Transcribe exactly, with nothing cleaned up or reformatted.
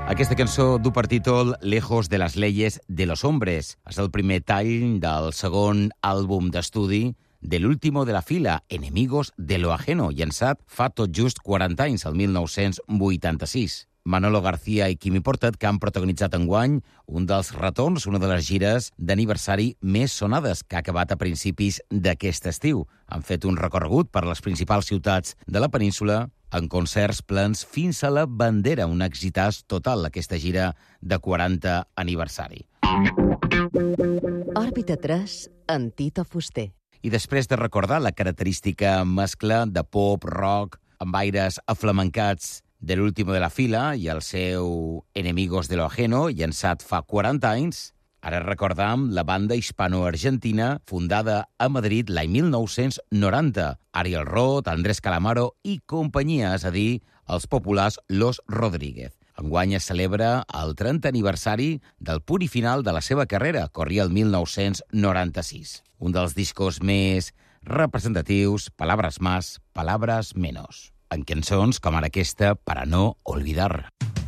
Aquesta cançó du per títol Lejos de las leyes de los hombres. És el primer tall del segon àlbum d'estudi de l'último de la fila, Enemigos de lo ajeno, llançat fa tot just quaranta anys, el mil nou-cents vuitanta-sis. Manolo García i Quimi Portet, que han protagonitzat enguany un dels retorns, una de les gires d'aniversari més sonades, que ha acabat a principis d'aquest estiu. Han fet un recorregut per les principals ciutats de la península en concerts plens fins a la bandera, un exitàs total, aquesta gira de quaranta aniversari. Òrbita tres, en Tito Fuster. I després de recordar la característica mescla de pop, rock, amb aires aflamencats de l'último de la fila i el seu Enemigos de lo ajeno, llançat fa quaranta anys, ara recordam la banda hispano-argentina fundada a Madrid l'any mil nou-cents noranta. Ariel Roth, Andrés Calamaro i companyia, és a dir, els populars Los Rodríguez. Enguany es celebra el trentè aniversari del punt i final de la seva carrera, corria el mil nou-cents noranta-sis. Un dels discos més representatius, Palabras más, palabras menos, en cançons com ara aquesta, Para no olvidar.